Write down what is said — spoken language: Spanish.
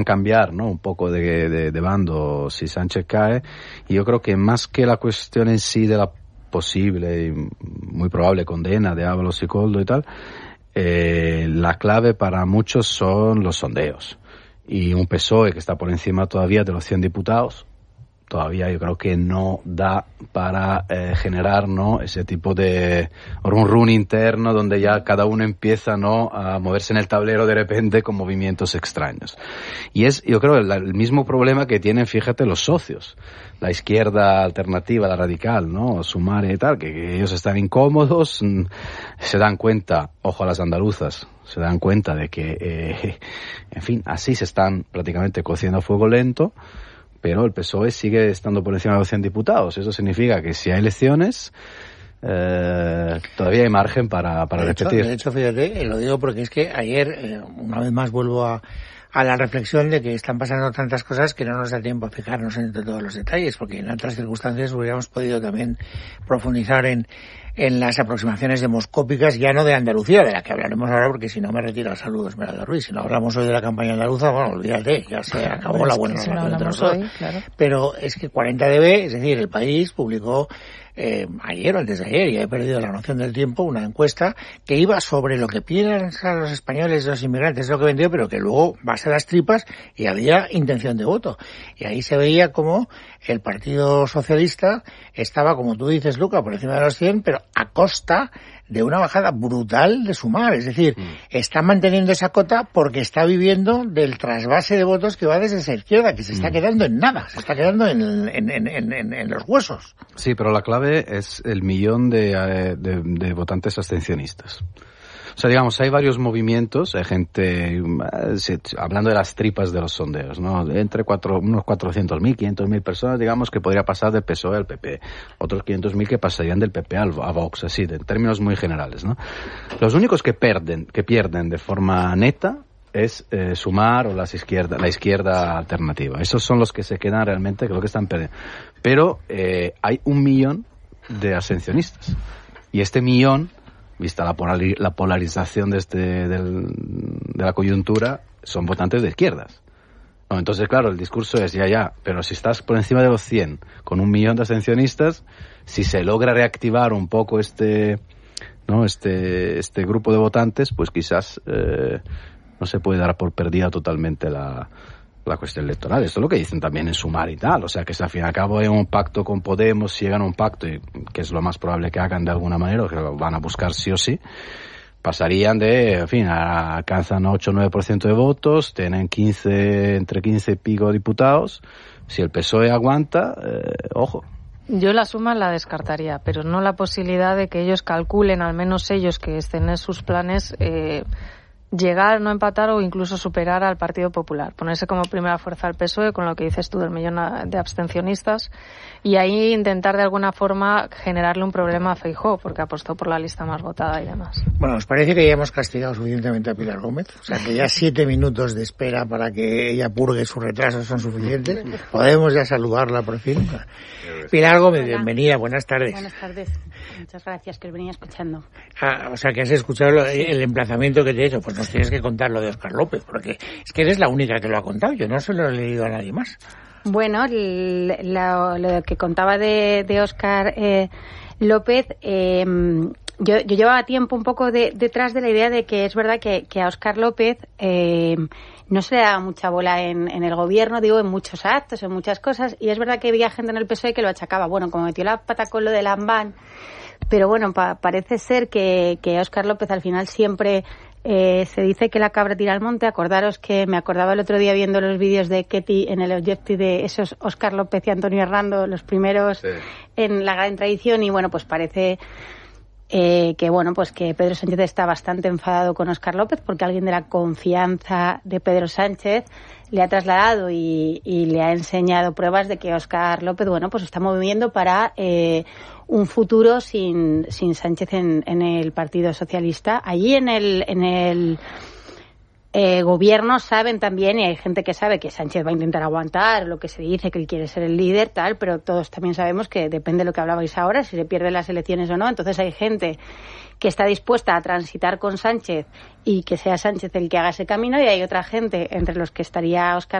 cambiar, ¿no?, un poco de bando si Sánchez cae, y yo creo que más que la cuestión en sí de la posible y muy probable condena de Ábalos y Koldo y tal, la clave para muchos son los sondeos, y un PSOE que está por encima todavía de los 100 diputados, todavía yo creo que no da para generar, ¿no?, ese tipo de run interno donde ya cada uno empieza, ¿no?, a moverse en el tablero de repente con movimientos extraños. Y es, yo creo, el mismo problema que tienen, fíjate, los socios, la izquierda alternativa, la radical, ¿no?, Sumar y tal, que ellos están incómodos, se dan cuenta, ojo a las andaluzas, se dan cuenta de que, en fin, así se están prácticamente cociendo a fuego lento. Pero el PSOE sigue estando por encima de los 100 diputados. Eso significa que si hay elecciones, todavía hay margen para repetir. De hecho, fíjate, lo digo porque es que ayer, una vez más vuelvo a la reflexión de que están pasando tantas cosas que no nos da tiempo a fijarnos en todos los detalles, porque en otras circunstancias hubiéramos podido también profundizar en las aproximaciones demoscópicas, ya no de Andalucía, de la que hablaremos ahora, porque si no me retiro. Saludos, Esmeralda Ruiz. Si no hablamos hoy de la campaña andaluza, bueno, olvídate, ya se acabó la buena relación entre nosotros. Claro. Pero es que 40dB, es decir, El País publicó ayer o antes de ayer, ya he perdido la noción del tiempo, una encuesta que iba sobre lo que piensan los españoles, los inmigrantes, lo que vendió, pero que luego vas a las tripas y había intención de voto. Y ahí se veía como el Partido Socialista estaba, como tú dices, Luca, por encima de los 100, pero a costa de una bajada brutal de Sumar. Es decir, está manteniendo esa cota porque está viviendo del trasvase de votos que va desde esa izquierda, que se está quedando en nada, se está quedando en los huesos. Sí, pero la clave es el millón de votantes abstencionistas. O sea, digamos, hay varios movimientos, hay gente, hablando de las tripas de los sondeos, ¿no?, entre unos 400.000, 500.000 personas, digamos, que podría pasar del PSOE al PP, otros 500.000 que pasarían del PP a Vox, así, en términos muy generales, ¿no? Los únicos que pierden de forma neta es Sumar o la izquierda alternativa. Esos son los que se quedan realmente, creo que están perdiendo. Pero hay 1 millón de abstencionistas, y este millón, vista la polarización de la coyuntura, son votantes de izquierdas. No, entonces, claro, el discurso es ya, pero si estás por encima de los 100, con 1 millón de abstencionistas, si se logra reactivar un poco este grupo de votantes, pues quizás no se puede dar por perdida totalmente la cuestión electoral. Esto es lo que dicen también en Sumar y tal, o sea que si al fin y al cabo hay un pacto con Podemos, si llegan a un pacto, y que es lo más probable que hagan de alguna manera, o que lo van a buscar sí o sí, pasarían alcanzan 8 o 9% de votos, tienen entre 15 y pico diputados. Si el PSOE aguanta, ojo. Yo la suma la descartaría, pero no la posibilidad de que ellos calculen, al menos ellos que estén en sus planes, llegar, no empatar o incluso superar al Partido Popular, ponerse como primera fuerza al PSOE con lo que dices tú del millón de abstencionistas, y ahí intentar de alguna forma generarle un problema a Feijóo porque apostó por la lista más votada y demás. Bueno, ¿os parece que ya hemos castigado suficientemente a Pilar Gómez? O sea, que ya 7 minutos de espera para que ella purgue su retraso son suficientes. ¿Podemos ya saludarla por fin? Pilar Gómez, bienvenida, buenas tardes. Buenas tardes, muchas gracias, que os venía escuchando. O sea, que has escuchado el emplazamiento que te he hecho. Pues nos tienes que contar lo de Óscar López, porque es que eres la única que lo ha contado, yo no se lo he leído a nadie más. Bueno, lo que contaba de Óscar López, yo llevaba tiempo un poco detrás de la idea de que es verdad que a Óscar López no se le daba mucha bola en el gobierno, digo, en muchos actos, en muchas cosas, y es verdad que había gente en el PSOE que lo achacaba, bueno, como metió la pata con lo del AMBAN, pero bueno, parece ser que Óscar López al final siempre se dice que la cabra tira al monte. Acordaros que me acordaba el otro día viendo los vídeos de Ketty en el Objective de esos Óscar López y Antonio Hernando, los primeros en la gran tradición, y bueno, pues parece que bueno, pues que Pedro Sánchez está bastante enfadado con Óscar López porque alguien de la confianza de Pedro Sánchez le ha trasladado y le ha enseñado pruebas de que Óscar López, bueno, pues está moviendo para un futuro sin Sánchez en el Partido Socialista. Allí en el gobierno saben también, y hay gente que sabe que Sánchez va a intentar aguantar lo que se dice, que él quiere ser el líder, tal, pero todos también sabemos que depende de lo que hablabais ahora, si se pierden las elecciones o no. Entonces hay gente que está dispuesta a transitar con Sánchez y que sea Sánchez el que haga ese camino, y hay otra gente, entre los que estaría Óscar